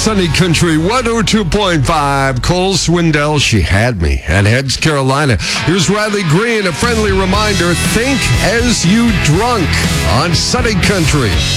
Sunny Country 102.5. Cole Swindell, She Had Me, and Heads, Carolina. Here's Riley Green, a friendly reminder, think as you drunk on Sunny Country.